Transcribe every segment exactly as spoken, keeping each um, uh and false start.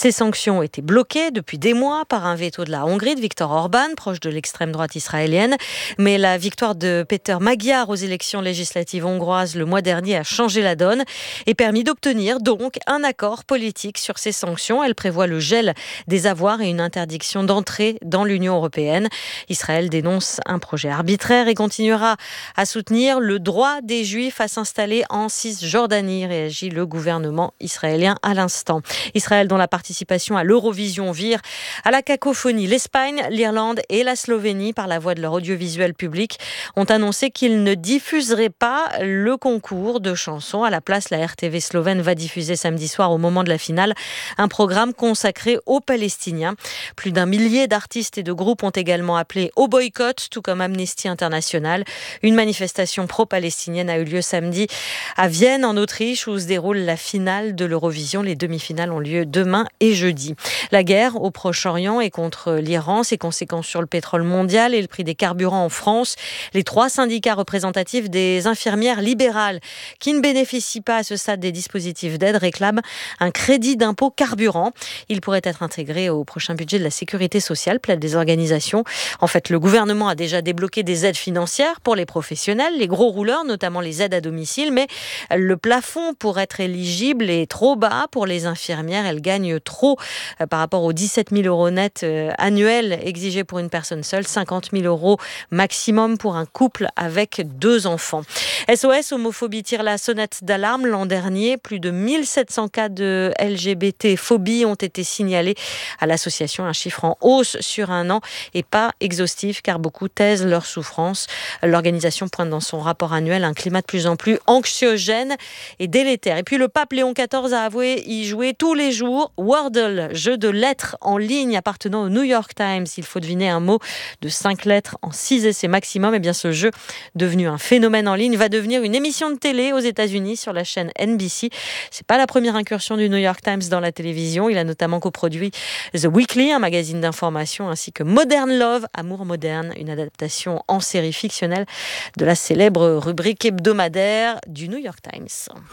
Ces sanctions étaient bloquées depuis des mois par un veto de la Hongrie, de Viktor Orban, proche de l'extrême droite israélienne. Mais la victoire de Péter Magyar aux élections législatives hongroises le mois dernier a changé la donne et permis d'obtenir donc un accord politique sur ces sanctions. Elle prévoit le gel des avoirs et une interdiction d'entrée dans l'Union européenne. Israël dénonce un projet arbitraire et continuera à soutenir le droit des Juifs à s'installer en Cisjordanie, réagit le gouvernement israélien à l'instant. Israël dont la participation à l'Eurovision vire à la cacophonie. L'Espagne, l'Irlande et la Slovénie, par la voix de leur audiovisuel public, ont annoncé qu'ils ne diffuseraient pas le concours de chansons. À la place, la R T V slovène va diffuser samedi soir, au moment de la finale, un programme consacré aux Palestiniens. Plus d'un millier d'artistes et de groupes ont également appelé au boycott, tout comme Amnesty International. Une manifestation pro-palestinienne a eu lieu samedi à Vienne, en Autriche, où se déroule la finale de l'Eurovision. Les demi-finales ont lieu demain et jeudi. La guerre au Proche-Orient et contre l'Iran, ses conséquences sur le pétrole mondial et le prix des carburants en France. Les trois syndicats représentatifs des infirmières libérales qui ne bénéficient pas à ce stade des dispositifs d'aide réclament un crédit d'impôt carburant. Il pourrait être intégré au prochain budget de la sécurité sociale, plaident des organisations. En fait, le gouvernement a déjà débloqué des aides financières pour les professionnels, les gros rouleurs, notamment les aides à domicile, mais le plafond pour être éligible est trop bas pour les infirmières. Elles gagnent trop euh, par rapport aux dix-sept mille euros net euh, annuels exigés pour une personne seule, cinquante mille euros maximum pour un couple avec deux enfants. S O S Homophobie tire la sonnette d'alarme. L'an dernier, plus de mille sept cents cas de L G B T-phobie ont été signalés à l'association, un chiffre en hausse sur un an et pas exhaustif car beaucoup taisent leur souffrance. L'organisation pointe dans son rapport annuel un climat de plus en plus anxiogène et délétère. Et puis le pape Léon quatorze a avoué y jouer tous les jours. Wordle, jeu de lettres en ligne appartenant au New York Times. Il faut deviner un mot de cinq lettres en six essais maximum. Et bien ce jeu, devenu un phénomène en ligne, va devenir une émission de télé aux États-Unis sur la chaîne N B C. C'est pas la première incursion du New York Times dans la télévision. Il a notamment coproduit The Weekly, un magazine d'information, ainsi que Modern Love, Amour moderne, une adaptation en série fictionnelle de la célèbre rubrique hebdomadaire du New York Times.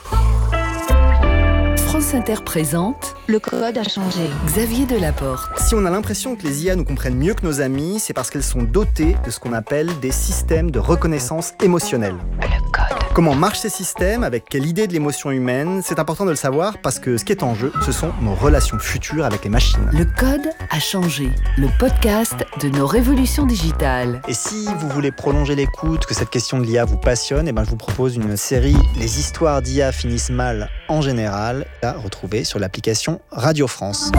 France Inter présente Le code a changé. Xavier Delaporte. Si on a l'impression que les I A nous comprennent mieux que nos amis, c'est parce qu'elles sont dotées de ce qu'on appelle des systèmes de reconnaissance émotionnelle. Le code. Comment marchent ces systèmes, avec quelle idée de l'émotion humaine, c'est important de le savoir parce que ce qui est en jeu, ce sont nos relations futures avec les machines. Le code a changé. Le podcast de nos révolutions digitales. Et si vous voulez prolonger l'écoute, que cette question de l'I A vous passionne, eh ben je vous propose une série Les histoires d'I A finissent mal en général, à retrouver sur l'application Radio France.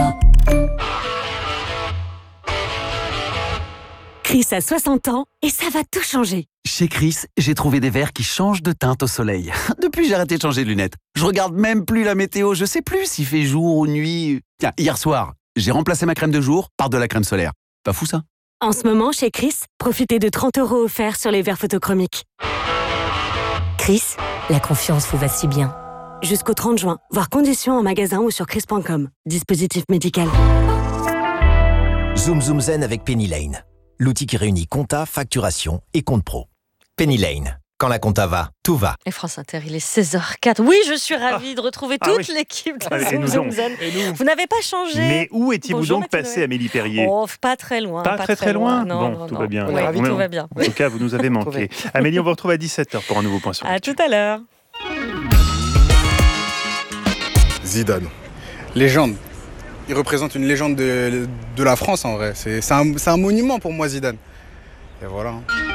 Chris a soixante ans et ça va tout changer. Chez Chris, j'ai trouvé des verres qui changent de teinte au soleil. Depuis, j'ai arrêté de changer de lunettes. Je regarde même plus la météo, je sais plus s'il fait jour ou nuit. Tiens, hier soir, j'ai remplacé ma crème de jour par de la crème solaire. Pas fou ça ? En ce moment, chez Chris, profitez de trente euros offerts sur les verres photochromiques. Chris, la confiance vous va si bien. Jusqu'au trente juin, voir conditions en magasin ou sur chris point com. Dispositif médical. Zoom Zoom Zen avec Penny Lane. L'outil qui réunit compta, facturation et compte pro. Penny Lane. Quand la compta va, tout va. Et France Inter, il est seize heures quatre. Oui, je suis ravie ah. de retrouver toute ah oui. l'équipe de ah, Zoom Zoom Zen. Vous n'avez pas changé. Mais où étiez-vous Bonjour, donc passé, Amélie Perrier ? Oh, pas très loin. Pas, pas très très loin, loin. Non, Bon, non, tout non. va bien. Oui, oui, tout va bien. En tout cas, vous nous avez manqué. Amélie, on vous retrouve à dix-sept heures pour un nouveau point sur À tout à l'heure. Zidane. Légende. Il représente une légende de, de la France en vrai. C'est, c'est, un, c'est un monument pour moi, Zidane. Et voilà.